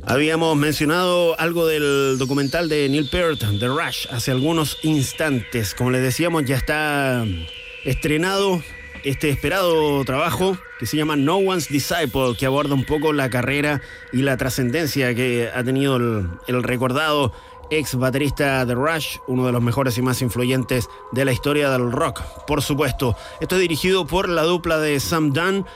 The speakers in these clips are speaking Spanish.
Habíamos mencionado algo del documental de Neil Peart, The Rush, hace algunos instantes. Como les decíamos, ya está estrenado este esperado trabajo que se llama No One's Disciple, que aborda un poco la carrera y la trascendencia que ha tenido el recordado ex baterista de Rush, uno de los mejores y más influyentes de la historia del rock, por supuesto. Esto es dirigido por la dupla de Sam Dunn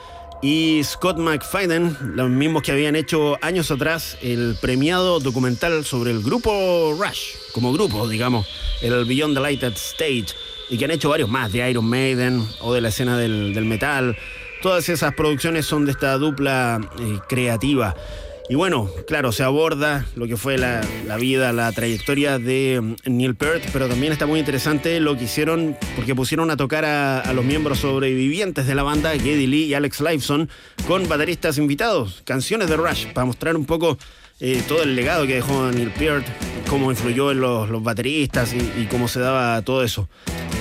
y Scott McFadden, los mismos que habían hecho años atrás el premiado documental sobre el grupo Rush, como grupo, digamos, el Beyond the Lighted Stage, y que han hecho varios más, de Iron Maiden o de la escena del metal. Todas esas producciones son de esta dupla creativa. Y bueno, claro, se aborda lo que fue la vida, la trayectoria de Neil Peart, pero también está muy interesante lo que hicieron, porque pusieron a tocar a los miembros sobrevivientes de la banda, Geddy Lee y Alex Lifeson, con bateristas invitados, canciones de Rush, para mostrar un poco todo el legado que dejó Neil Peart, cómo influyó en los bateristas y cómo se daba todo eso.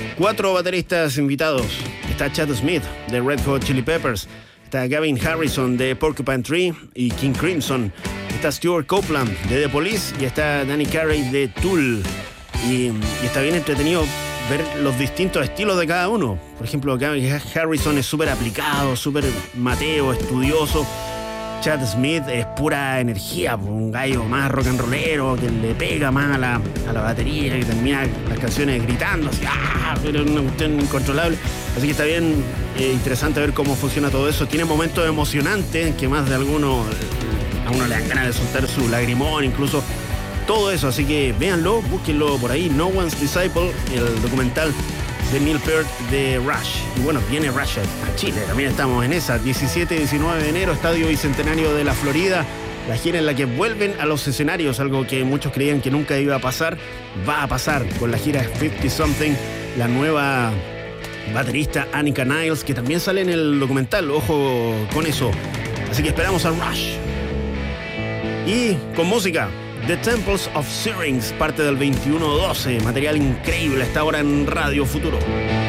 4 bateristas invitados. Está Chad Smith, de Red Hot Chili Peppers. Está Gavin Harrison de Porcupine Tree y King Crimson. Está Stuart Copeland de The Police y está Danny Carey de Tool. Y está bien entretenido ver los distintos estilos de cada uno. Por ejemplo, Gavin Harrison es súper aplicado, súper mateo, estudioso. Chad Smith es pura energía, un gallo más rock and rollero, que le pega más a la batería, que termina las canciones gritando, así, pero una cuestión incontrolable. Así que está bien interesante ver cómo funciona todo eso. Tiene momentos emocionantes que más de alguno a uno le dan ganas de soltar su lagrimón, incluso todo eso. Así que véanlo, búsquenlo por ahí, No One's Disciple, el documental de Neil Peart de Rush. Y bueno, viene Rush a Chile, también estamos en esa, 17 y 19 de enero, Estadio Bicentenario de la Florida, la gira en la que vuelven a los escenarios, algo que muchos creían que nunca iba a pasar, va a pasar con la gira 50 Something, la nueva baterista Annika Niles, que también sale en el documental, ojo con eso. Así que esperamos a Rush. Y con música, The Temples of Syrinx, parte del 2112, material increíble hasta ahora en Radio Futuro.